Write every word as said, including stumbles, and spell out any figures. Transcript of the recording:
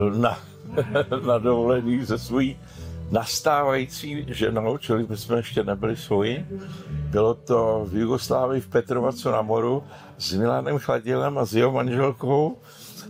na, na dovolený se svojí nastávající ženou, čili my jsme ještě nebyli svoji. Bylo to v Jugoslávii v Petrovacu na Moru s Milanem Chladilem a s jeho manželkou.